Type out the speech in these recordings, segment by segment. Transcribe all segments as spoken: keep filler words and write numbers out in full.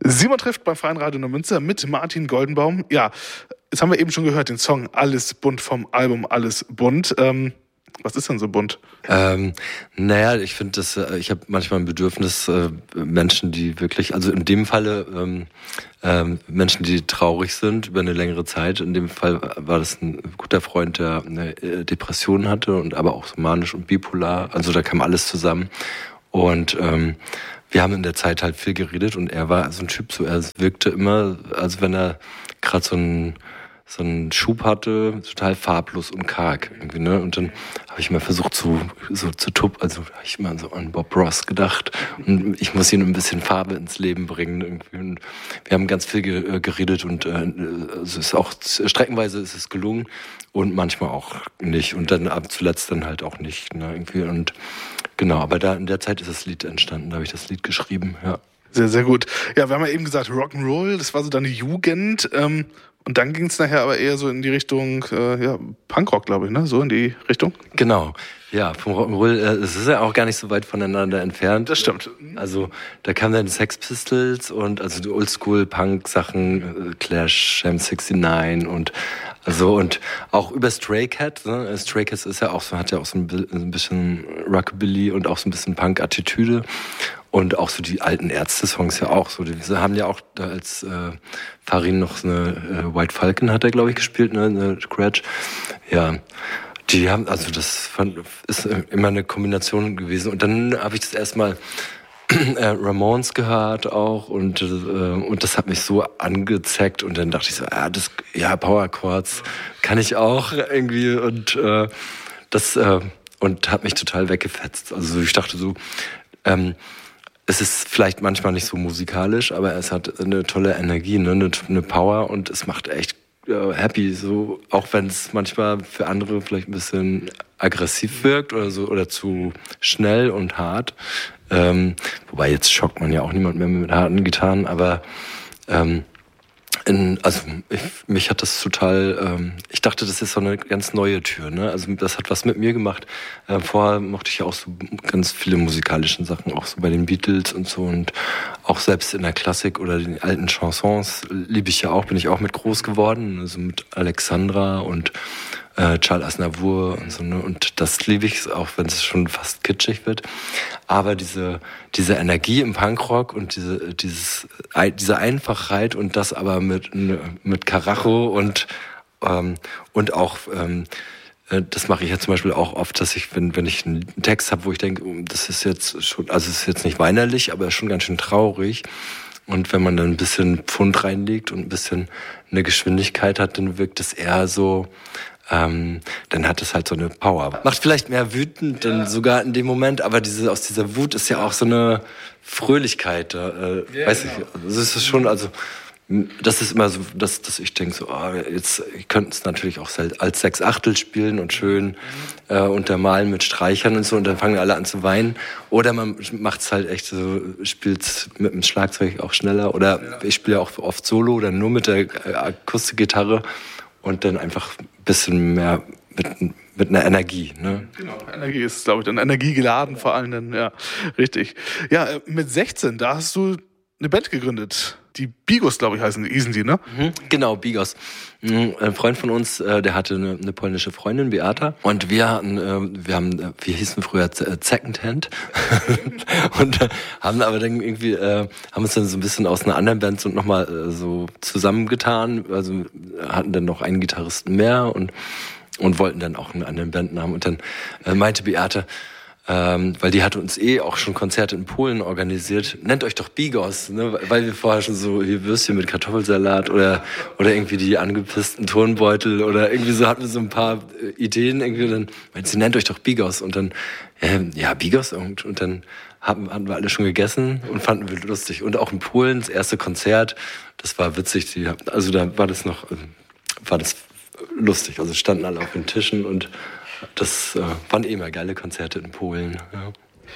Simon trifft beim Freien Radio Neumünster mit Martin Goldenbaum. Ja, jetzt haben wir eben schon gehört, den Song Alles bunt vom Album Alles bunt. Ähm, was ist denn so bunt? Ähm, naja, ich finde, dass ich habe manchmal ein Bedürfnis, äh, Menschen, die wirklich, also in dem Falle ähm, ähm, Menschen, die traurig sind über eine längere Zeit. In dem Fall war das ein guter Freund, der eine Depression hatte und aber auch so manisch und bipolar. Also da kam alles zusammen. Und ähm, wir haben in der Zeit halt viel geredet und er war so ein Typ, so er wirkte immer, als wenn er gerade so ein so einen Schub hatte, total farblos und karg irgendwie, ne? Und dann habe ich mal versucht zu so zu tup, also habe ich mal so an Bob Ross gedacht und ich muss ihm ein bisschen Farbe ins Leben bringen irgendwie. Und wir haben ganz viel ge- geredet und äh, es ist auch streckenweise ist es gelungen und manchmal auch nicht und dann ab zuletzt dann halt auch nicht, ne? Irgendwie und genau, aber da in der Zeit ist das Lied entstanden, da habe ich das Lied geschrieben, ja. Sehr, sehr gut. Ja, wir haben ja eben gesagt, Rock'n'Roll, das war so deine Jugend. Ähm, und dann ging es nachher aber eher so in die Richtung äh, ja, Punkrock, glaube ich, ne? So in die Richtung? Genau. Ja, vom Rock'n'Roll, äh, es ist ja auch gar nicht so weit voneinander entfernt. Das stimmt. Also da kamen dann Sex Pistols und also die Oldschool-Punk-Sachen, äh, Clash, Sham sixty-nine und also und auch über Stray Cat. Ne? Stray Cat ist ja auch so, hat ja auch so ein, ein bisschen Rockabilly und auch so ein bisschen Punk-Attitüde. Und auch so die alten Ärzte-Songs ja auch so. Die haben ja auch da als äh, Farin noch so eine äh, White Falcon hat er, glaube ich, gespielt, ne, eine Scratch. Ja, die haben, also das fand, ist immer eine Kombination gewesen. Und dann habe ich das erstmal äh, Ramones gehört auch und äh, und das hat mich so angezeckt und dann dachte ich so, ja, das, ja, Power Chords kann ich auch irgendwie und äh, das äh, und hat mich total weggefetzt. Also ich dachte so, ähm, es ist vielleicht manchmal nicht so musikalisch, aber es hat eine tolle Energie, ne, eine, eine Power und es macht echt äh, happy, so, auch wenn es manchmal für andere vielleicht ein bisschen aggressiv wirkt oder so oder zu schnell und hart. Ähm, wobei jetzt schockt man ja auch niemand mehr mit harten Gitarren, aber ähm, In, also ich, mich hat das total, ähm, ich dachte, das ist so eine ganz neue Tür, ne? Also das hat was mit mir gemacht. Äh, vorher mochte ich ja auch so ganz viele musikalische Sachen, auch so bei den Beatles und so und auch selbst in der Klassik oder den alten Chansons liebe ich ja auch, bin ich auch mit groß geworden, also mit Alexandra und äh, Charles Aznavour und so, ne? Und das liebe ich, auch wenn es schon fast kitschig wird. Aber diese diese Energie im Punkrock und diese dieses diese Einfachheit und das aber mit mit Karacho und ähm, und auch ähm, das mache ich ja zum Beispiel auch oft, dass ich, wenn wenn ich einen Text habe, wo ich denke, das ist jetzt schon, also es ist jetzt nicht weinerlich, aber schon ganz schön traurig. Und wenn man dann ein bisschen Pfund reinlegt und ein bisschen eine Geschwindigkeit hat, dann wirkt es eher so, ähm, dann hat es halt so eine Power. Macht vielleicht mehr wütend, dann sogar in dem Moment, aber diese aus dieser Wut ist ja auch so eine Fröhlichkeit. Äh, ja, weiß genau. Ich, also es ist schon, also das ist immer so, dass, dass ich denke so, oh, jetzt ich könnte es natürlich auch als sechs Achtel spielen und schön äh, untermalen mit Streichern und so und dann fangen alle an zu weinen. Oder man macht es halt echt so, spielt mit dem Schlagzeug auch schneller. Oder ja. Ich spiele auch oft Solo oder nur mit der Akustikgitarre und dann einfach ein bisschen mehr mit, mit einer Energie. Ne? Genau, Energie ist, glaube ich, dann energiegeladen vor allem dann, ja, richtig. Ja, mit sechzehn, da hast du eine Band gegründet. Die Bigos, glaube ich, heißen hießen die, ne? Mhm, genau, Bigos. Ein Freund von uns, der hatte eine, eine polnische Freundin, Beata. Und wir hatten, wir haben, wir hießen früher Secondhand. Und haben aber dann irgendwie, haben uns dann so ein bisschen aus einer anderen Band so nochmal so zusammengetan. Also hatten dann noch einen Gitarristen mehr und, und wollten dann auch einen anderen Bandnamen. Und dann meinte Beate, Ähm, weil die hat uns eh auch schon Konzerte in Polen organisiert. Nennt euch doch Bigos, ne? Weil wir vorher schon so hier Würstchen mit Kartoffelsalat oder oder irgendwie die angepissten Turnbeutel oder irgendwie so hatten wir so ein paar äh, Ideen irgendwie. Dann meint sie, nennt euch doch Bigos und dann ähm, ja Bigos und, und dann haben, hatten wir alle schon gegessen und fanden wir lustig. Und auch in Polen das erste Konzert, das war witzig. Die, also da war das noch, äh, war das lustig. Also standen alle auf den Tischen und das äh, waren eh immer geile Konzerte in Polen. Ja.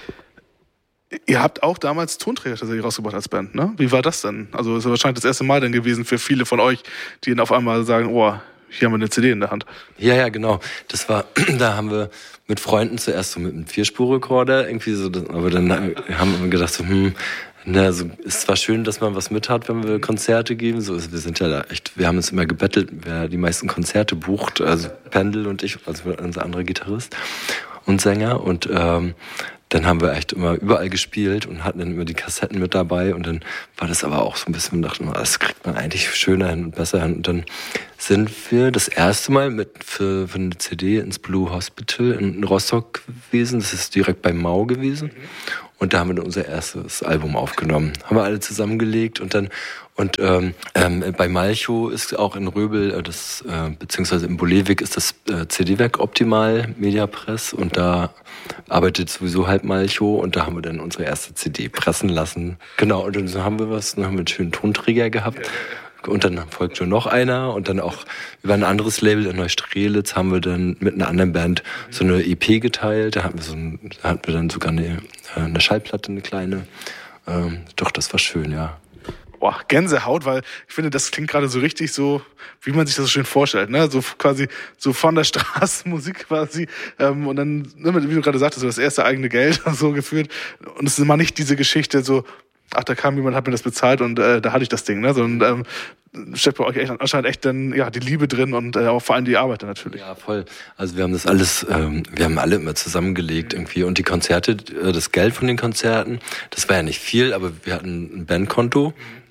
Ihr habt auch damals Tonträger tatsächlich rausgebracht als Band, ne? Wie war das denn? Also das ist wahrscheinlich das erste Mal dann gewesen für viele von euch, die dann auf einmal sagen, oh, hier haben wir eine C D in der Hand. Ja, ja, genau. Das war, da haben wir mit Freunden zuerst so mit einem Vierspurrekorder irgendwie so, aber dann haben wir gedacht so, hm, Na, also, es ist zwar schön, dass man was mit hat, wenn wir Konzerte geben. So, also wir sind ja da echt, wir haben uns immer gebettelt, wer die meisten Konzerte bucht. Also Pendel und ich, also unser anderer Gitarrist und Sänger. Und ähm, dann haben wir echt immer überall gespielt und hatten dann immer die Kassetten mit dabei. Und dann war das aber auch so ein bisschen, wir dachten, das kriegt man eigentlich schöner hin und besser hin. Und dann sind wir das erste Mal mit für, für eine C D ins Blue Hospital in Rostock gewesen. Das ist direkt bei Mau gewesen. Und da haben wir dann unser erstes Album aufgenommen. Haben wir alle zusammengelegt und dann und ähm, ähm, bei Malchow ist auch in Röbel, äh, das, äh, beziehungsweise in Bolewik ist das äh, C D-Werk Optimal Mediapress und da arbeitet sowieso halt Malchow und da haben wir dann unsere erste C D pressen lassen. Genau, und dann haben wir was, dann haben wir einen schönen Tonträger gehabt. Und dann folgte noch einer und dann auch über ein anderes Label in Neustrelitz haben wir dann mit einer anderen Band so eine E P geteilt. Da hatten wir, so ein, da hatten wir dann sogar eine, eine Schallplatte, eine kleine. Ähm, doch, das war schön, ja. Boah, Gänsehaut, weil ich finde, das klingt gerade so richtig so, wie man sich das so schön vorstellt, ne? So quasi so von der Straßenmusik quasi ähm, und dann, ne, wie du gerade sagtest, so das erste eigene Geld so geführt und es ist immer nicht diese Geschichte so, ach, da kam jemand, hat mir das bezahlt und äh, da hatte ich das Ding, ne? So, und ähm, steckt bei euch echt, anscheinend echt dann ja die Liebe drin und äh, auch vor allem die Arbeit natürlich. Ja, voll. Also wir haben das alles, ähm, wir haben alle immer zusammengelegt irgendwie und die Konzerte, äh, das Geld von den Konzerten, das war ja nicht viel, aber wir hatten ein Bandkonto.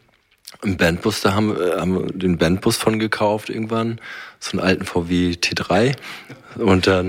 Im Bandbus, da haben, äh, haben wir den Bandbus von gekauft irgendwann, so einen alten V W T drei und dann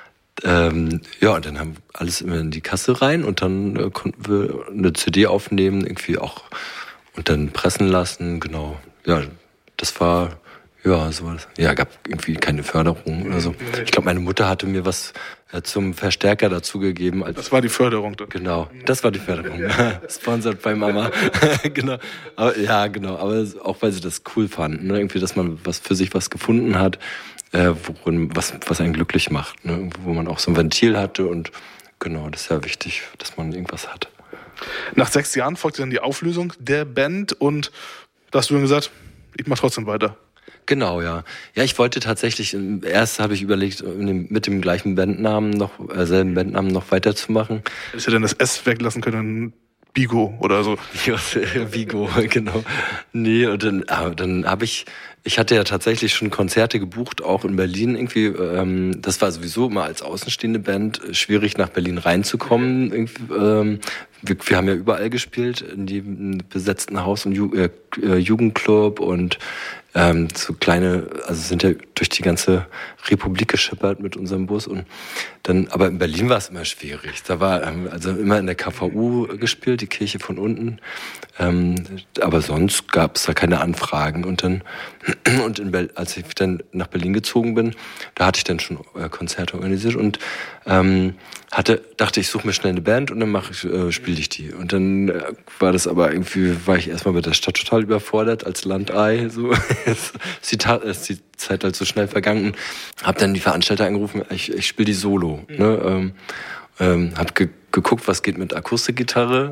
Ähm, ja, und dann haben wir alles immer in die Kasse rein und dann äh, konnten wir eine C D aufnehmen, irgendwie auch und dann pressen lassen, genau. Ja, das war, ja, so war das. Ja, gab irgendwie keine Förderung oder so. Ich glaube, meine Mutter hatte mir was äh, zum Verstärker dazugegeben. Als das war die Förderung. Dann. Genau, das war die Förderung. Sponsored bei Mama. Genau. Aber, ja, genau. Aber auch, weil sie das cool fanden, ne? Irgendwie, dass man was für sich was gefunden hat. Äh, worin, was, was einen glücklich macht, ne? Wo man auch so ein Ventil hatte und genau, das ist ja wichtig, dass man irgendwas hat. Nach sechs Jahren folgte dann die Auflösung der Band und da hast du dann gesagt, ich mach trotzdem weiter. Genau, ja. Ja, ich wollte tatsächlich, erst habe ich überlegt, mit dem gleichen Bandnamen noch, äh, selben Bandnamen noch weiterzumachen. Hättest du denn das S weglassen können? Bigo oder so. Ja, Bigo, genau. Nee, und dann, aber dann habe ich, ich hatte ja tatsächlich schon Konzerte gebucht, auch in Berlin irgendwie. Ähm, das war sowieso immer als außenstehende Band schwierig, nach Berlin reinzukommen. Irgendwie, ähm, wir, wir haben ja überall gespielt, in jedem besetzten Haus und Ju- äh, Jugendclub und ähm, so kleine, also sind ja durch die ganze Republik geschippert mit unserem Bus und dann, aber in Berlin war es immer schwierig. Da war ähm, also immer in der K V U gespielt, die Kirche von unten, ähm, aber sonst gab es da keine Anfragen und dann und in Be- als ich dann nach Berlin gezogen bin, da hatte ich dann schon äh, Konzerte organisiert und ähm, hatte dachte ich suche mir schnell eine Band und dann mache ich äh, spiele ich die und dann äh, war das aber irgendwie war ich erstmal mit der Stadt total überfordert als Landei so ist die, Ta- ist die Zeit halt so schnell vergangen. Hab dann die Veranstalter angerufen, ich, ich spiele die Solo. Mhm. Ne? Ähm, ähm, hab ge- geguckt, was geht mit Akustikgitarre.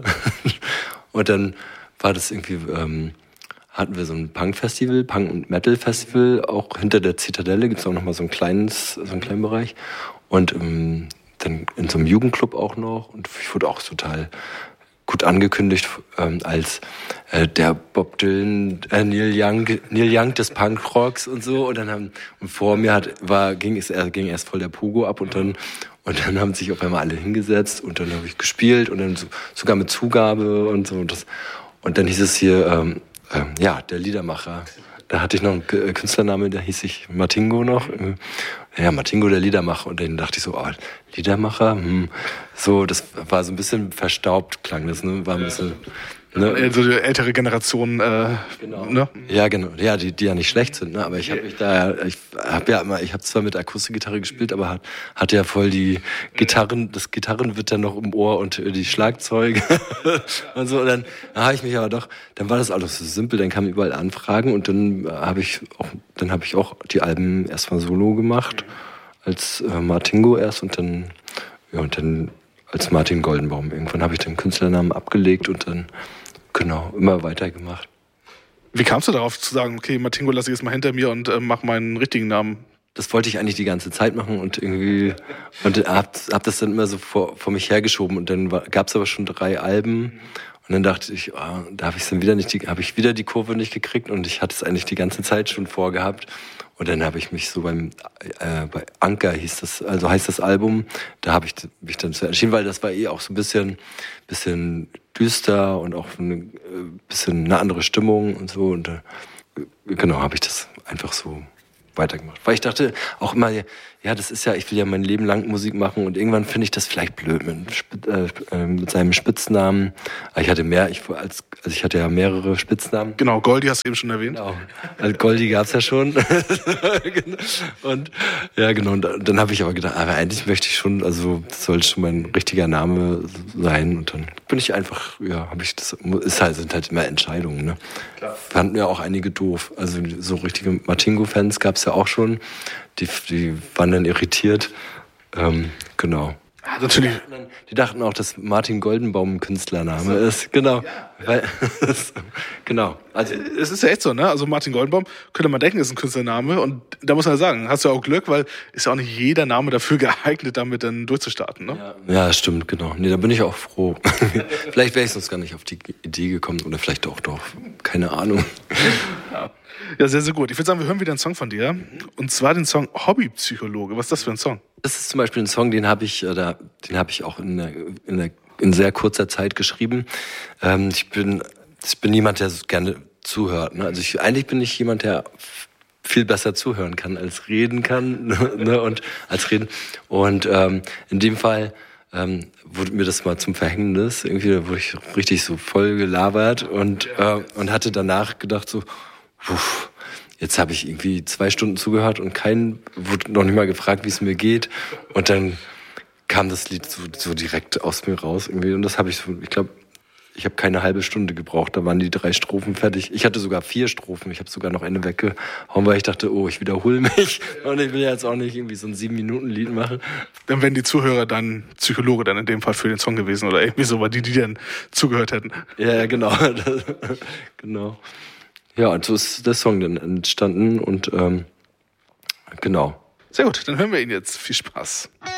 Und dann war das irgendwie, ähm, hatten wir so ein Punk-Festival, Punk- und Metal-Festival. Auch hinter der Zitadelle gibt's auch noch mal so ein kleines, so einen kleinen Bereich. Und ähm, dann in so einem Jugendclub auch noch. Und ich wurde auch total gut angekündigt ähm, als äh, der Bob Dylan, äh, Neil Young, Neil Young des Punkrocks und so. Und dann haben und vor mir hat war ging es er ging erst voll der Pogo ab und dann und dann haben sich auf einmal alle hingesetzt und dann habe ich gespielt und dann so, sogar mit Zugabe und so und das und dann hieß es hier ähm, äh, ja der Liedermacher. Da hatte ich noch einen Künstlername, der hieß ich Martingo noch. Ja, Martingo, der Liedermacher. Und dann dachte ich so, oh, Liedermacher? Hm. So, das war so ein bisschen verstaubt, klang das, ne? War ein bisschen... Ne? So die ältere Generation, äh, genau. Ne? Ja, genau. Ja, die, die ja nicht schlecht sind, ne? Aber ich habe mich da, ich habe ja immer, ich habe zwar mit Akustikgitarre gespielt, aber hat, hatte ja voll die Gitarren, das Gitarrenwitter noch im Ohr und die Schlagzeuge und so. Und dann habe ich mich aber doch, dann war das alles so simpel, dann kamen überall Anfragen und dann habe ich auch, dann habe ich auch die Alben erstmal solo gemacht als äh, Martingo erst und dann, ja und dann als Martin Goldenbaum. Irgendwann habe ich den Künstlernamen abgelegt und dann genau, immer weitergemacht. Wie kamst du darauf zu sagen, okay, Martingo lasse ich jetzt mal hinter mir und äh, mach meinen richtigen Namen? Das wollte ich eigentlich die ganze Zeit machen und irgendwie und hab, hab das dann immer so vor, vor mich hergeschoben und dann gab es aber schon drei Alben Und dann dachte ich, oh, da habe ich dann wieder nicht die, habe ich wieder die Kurve nicht gekriegt und ich hatte es eigentlich die ganze Zeit schon vorgehabt. Und dann habe ich mich so beim äh, bei Anker hieß das, also heißt das Album, da habe ich mich dann so entschieden, weil das war eh auch so ein bisschen, bisschen düster und auch ein äh, bisschen eine andere Stimmung und so. Und äh, genau, habe ich das einfach so weitergemacht. Weil ich dachte auch immer, ja, das ist ja, ich will ja mein Leben lang Musik machen und irgendwann finde ich das vielleicht blöd mit, äh, mit seinem Spitznamen. Ich hatte mehr, ich, als, also ich hatte ja mehrere Spitznamen. Genau, Goldi hast du eben schon erwähnt. Genau, also Goldi gab's ja schon. Und ja, genau, und dann habe ich aber gedacht, aber eigentlich möchte ich schon, also das soll schon mein richtiger Name sein und dann bin ich einfach, ja, habe ich das, ist halt, sind halt immer Entscheidungen, ne? Klar. Fanden ja auch einige doof, also so richtige Martingo-Fans gab's ja auch schon. Die, die waren dann irritiert. Ähm, genau. Ja, natürlich. Die dachten, die dachten auch, dass Martin Goldenbaum ein Künstlername ist. Genau. Ja. Weil, genau. Also, es ist ja echt so, ne? Also Martin Goldenbaum, könnte man denken, ist ein Künstlername. Und da muss man ja sagen, hast du auch Glück, weil ist ja auch nicht jeder Name dafür geeignet, damit dann durchzustarten, ne? Ja, ja, stimmt, genau. Nee, da bin ich auch froh. Vielleicht wäre ich sonst gar nicht auf die Idee gekommen. Oder vielleicht auch doch. Keine Ahnung. Ja. Ja, sehr, sehr gut. Ich würde sagen, wir hören wieder einen Song von dir. Und zwar den Song Hobbypsychologe. Was ist das für ein Song? Das ist zum Beispiel ein Song, den habe ich, äh, da, den habe ich auch in, der, in, der, in sehr kurzer Zeit geschrieben. Ähm, ich bin, ich bin jemand, der gerne zuhört. Ne? Also ich, eigentlich bin ich jemand, der viel besser zuhören kann als reden kann, ne? Und als reden. Und ähm, in dem Fall ähm, wurde mir das mal zum Verhängnis. Irgendwie da wurde ich richtig so voll gelabert und äh, und hatte danach gedacht so, puh, jetzt habe ich irgendwie zwei Stunden zugehört und keinen wurde noch nicht mal gefragt, wie es mir geht. Und dann kam das Lied so, so direkt aus mir raus irgendwie. Und das habe ich so, ich glaube, ich habe keine halbe Stunde gebraucht. Da waren die drei Strophen fertig. Ich hatte sogar vier Strophen. Ich habe sogar noch eine weggehauen, weil ich dachte, oh, ich wiederhole mich. Und ich will jetzt auch nicht irgendwie so ein sieben-Minuten-Lied machen. Dann wären die Zuhörer dann Psychologe dann in dem Fall für den Song gewesen oder irgendwie so, weil die, die dann zugehört hätten. Ja, genau. Genau. Ja, und so ist der Song dann entstanden und ähm, genau. Sehr gut, dann hören wir ihn jetzt. Viel Spaß.